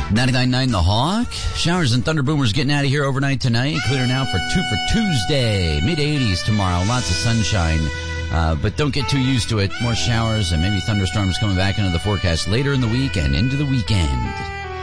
99.9 The Hawk. Showers and thunder boomers getting out of here overnight tonight. Clear now for Tuesday. Mid-80s tomorrow. Lots of sunshine. But don't get too used to it. More showers and maybe thunderstorms coming back into the forecast later in the week and into the weekend.